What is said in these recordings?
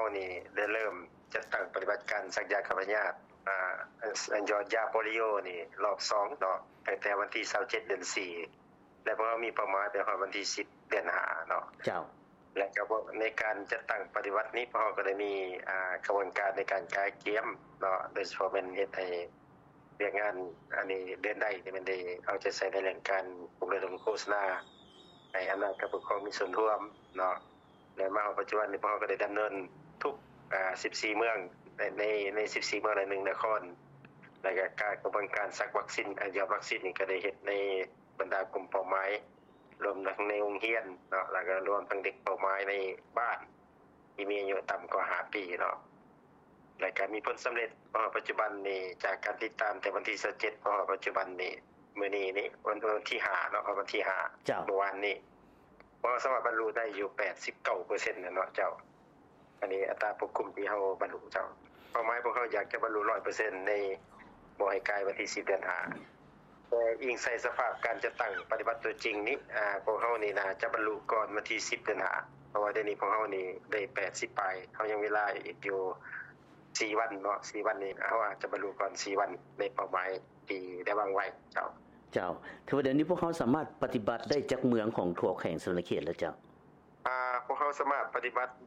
นี่ได้เริ่มจัดตั้งปฏิบัติการสักยาขับพยาธิอันยอดยาโปลิโอนี่รอบ2เนาะตั้งแต่วันที่27เดือน4และพวกเรามีเป้าหมายไปฮอดวันที่10เดือน5เนาะเจ้าและก็ในการจัดตั้งปฏิบัตินี้พวกเราก็ได้มีกระบวนการในการกายเกรียมเนาะโดยเฉพาะเป็นเฮ็ดให้เรียกงานอันนี้เดินได้ที่มันได้เอาใจใส่ในเรื่องการปลุกระดมโฆษณาให้อำนาจการปกครองมีส่วนร่วมเนาะและมาปัจจุบันนี้พวกเราก็ได้ดำเนินทุก14เมืองใน14เมืองใน1นครและก็การกระบวนการซักวัคซีนยอดวัคซีนนี่ก็ได้เฮ็ดในบรรดากลุ่มเป้าหมายรวมทั้งในโรงเรียนเนาะแล้วก็รวมทั้งเด็กเป้าหมายในบ้านที่มีอายุต่ำกว่า5ปีเนาะและก็มีผลสำเร็จปัจจุบันนี้จากการติดตามแต่วันที่27ปัจจุบันนี้มื้อนี้นี่วันที่5เนาะวันที่5เมื่อวานนี้สามารถบรรลุได้อยู่ 89% เนาะเจ้าอันนี้อัตราควบคุมที่เฮาบรรลุเจ้าเป้าหมายพวกเขาอยากจะบรรลุ 100% ในบ่ให้กายวันที่10เดือน5แต่อิงใส่สภาพการจะตั้งปฏิบัติตัวจริงนี้พวกเฮานี่น่าจะบรรลุก่อนวันที่10เดือน5เพราะว่าเดี๋ยวนี้พวกเฮานี่ได้80ปลายเฮายังเวลาอีกอยู่4วันเนาะ4วันนี้เฮาอาจจะบรรลุก่อน4วันในเป้าหมายที่ได้วางไว้เจ้าถือว่าเดี๋ยวนี้พวกเขาสามารถปฏิบัติได้จากเมืองของทั่วแห่งสวรรณเขตแล้วเจ้าพวกเขาสามารถปฏิบัติ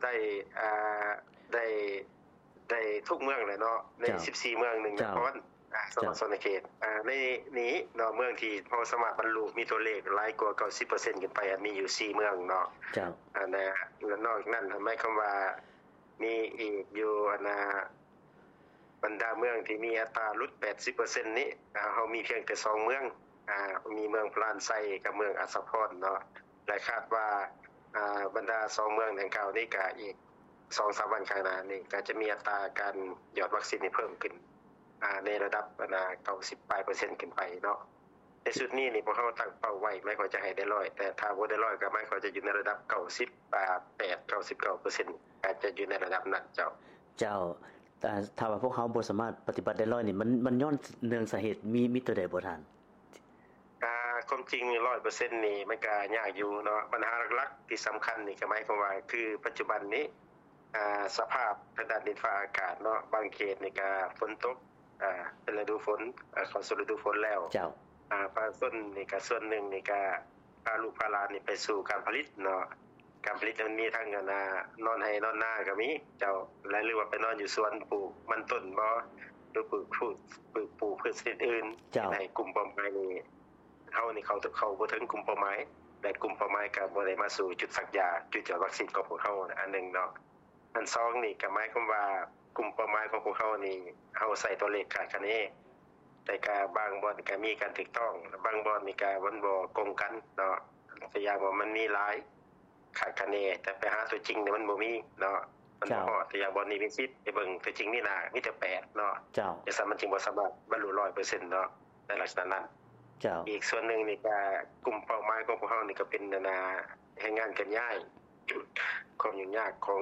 ได้ทุกเมืองเลยเนาะใน14เมือง1นครสวรรณเขตในนี้เนาะเมืองที่พวกสามารถบรรลุมีตัวเลขหลายกว่า 90% ขึ้นไปมีอยู่4เมืองเนาะเจ้านะนอกจากนั้นหมายความว่ามีอีกอยู่บรรดาเมืองที่มีอัตราหลุด 80% นี้เฮามีเพียงแต่2เมืองมีเมืองพลานไซกับเมืองอัสสะพรเนาะและคาดว่าบรรดา2เมืองดังกล่าวนี้ก็อีก 2-3 วันข้างหน้านี้ก็จะมีอัตราการหยอดวัคซีนเพิ่มขึ้นในระดับ90% ขึ้นไปเนาะในสุดนี้นี่พวกเฮาตั้งเป้าไว้ไม่ค่อยจะให้ได้100แต่ถ้าบ่ได้100ก็ไม่ค่อยจะอยู่ในระดับ98-99% อาจจะอยู่ในระดับนั้นเจ้าแต่ถ้าว่าพวกเขาบ่สามารถปฏิบัติได้100นี่มันย้อนเนื่องสาเหตุมีตัวใดบ่ท่านความจริง 100% นี่มันก็ยากอยู่เนาะปัญหาหลักๆที่สำคัญนี่ก็หมายความว่าคือปัจจุบันนี้สภาพทางด้านดินฟ้าอากาศเนาะบางเขตนี่ก็ฝนตกเป็นฤดูฝนเข้าสู่ฤดูฝนแล้วเจ้าปลาส้นนี่ก็ส่วนหนึ่งนี่ก็พาลูกพาหลานนี่ไปสู่การผลิตเนาะการผลิตมันมีทั้งนอนให้นอนนาก็มีเจ้าและหรือว่าไปนอนอยู่สวนปลูกมันต้นบ่หรือปลูกพืชชนิดอื่นให้กลุ่มเป้าหมายนี้เฮานี่เขาบ่ถึงกลุ่มเป้าหมายและกลุ่มเป้าหมายก็บ่ได้มาสู่จุดสักยาจุดวัคซีนของพวกเฮาอันนึงเนาะอัน2นี่ก็หมายความว่ากลุ่มเป้าหมายของพวกเฮานี่เฮาใส่ตัวเลขคาดคะเนแต่ก็บางบ่อนก็มีการถูกต้องบางบ่อนมีการบ่ตรงกันเนาะตัวอย่างว่ามันมีหลายคาดคะเนแต่ไปหาตัวจริงนี่มันบ่มีเนาะมันบ่ฮอดตัวอย่างบ่นี่มี10ไปเบิ่งตัวจริงนี่น่ะมีแต่8เนาะจะสามารถจริงบ่สามารถบรรลุ 100% เนาะในลักษณะนั้นอีกส่วนหนึ่งนี่ก็กลุ่มเป้าหมายของพวกเฮานี่ก็เป็นให้งานกันย้ายความยุ่งยากของ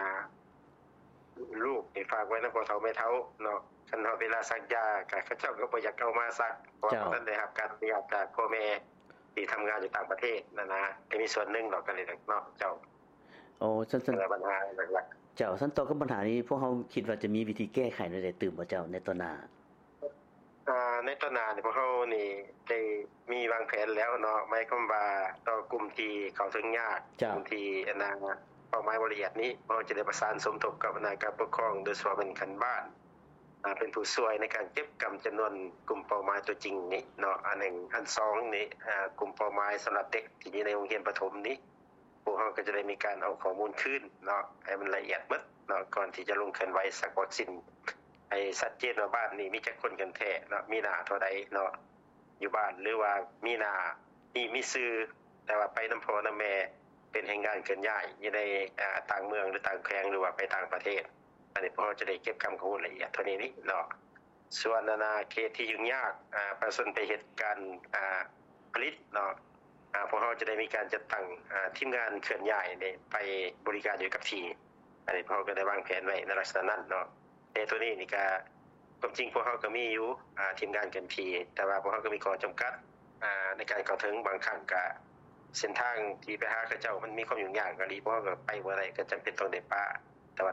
ลูกนี่ฝากไว้นำพ่อเฒ่าแม่เฒ่าเนาะคันเฮาเวลาซักยาก็เขาเจ้าก็บ่อยากเอามาซักเพราะว่าท่านได้รับการอนุญาตจากพ่อแม่ที่ทำงานอยู่ต่างประเทศนะก็มีส่วนหนึ่งดอกกันเลยเนาะเจ้าซั่นๆปัญหาหลักๆเจ้าซั่นต่อกับปัญหานี้พวกเฮาคิดว่าจะมีวิธีแก้ไขได้ตื่มบ่เจ้าในตอนหน้าในตอนหน้านี่พวกเฮานี่ได้มีวางแผนแล้วเนาะหมายความว่าต่อกลุ่มที่เข้าถึงยากกลุ่มที่เป้าหมายบ่ละเอียดนี้เราจะได้ประสานสมทบกับการปกครองโดยเฉพาะเป็นคันบ้านเป็นผู้ช่วยในการเก็บกำจำนวนกลุ่มเป้าหมายตัวจริงนี้เนาะอัน1อัน2นี่กลุ่มเป้าหมายสำหรับเด็กที่อยู่ในโรงเรียนประถมนี้พวกเฮาก็จะได้มีการเอาข้อมูลคืนเนาะให้มันละเอียดหมดเนาะก่อนที่จะลงเคลื่อนไหวสักวัคซีนให้ชัดเจนว่าบ้านนี้มีจักคนกันแท้เนาะมีหน้าเท่าใดเนาะอยู่บ้านหรือว่ามีหน้ามีชื่อแต่ว่าไปนำพ่อนำแม่เป็นแห่งงานเคลื่อนย้ายอยู่ในต่างเมืองหรือต่างแขวงหรือว่าไปต่างประเทศอันนี้พวกเราจะได้เก็บข้อมูลละเอียดเท่านี้เนาะส่วนเคสที่ยุ่งยากประชาชนไปเหตุการณ์ผลิตเนาะพวกเราจะได้มีการจัดตั้งทีมงานเคลื่อนย้ายนี่ไปบริการอยู่กับที่อันนี้พวกเราก็ได้วางแผนไว้ในลักษณะนั้นเนาะแต่ตัวนี้นี่ก็ความจริงพวกเราก็มีอยู่ทีมงานเคลื่อนที่แต่ว่าพวกเราก็มีข้อจำกัดในการเข้าถึงบางครั้งก็เส้นทางที่ไปหาเขาเจ้ามันมีความยุ่งยากก็พวกเราก็ไปบ่ได้ก็จำเป็นต้องได้ป้า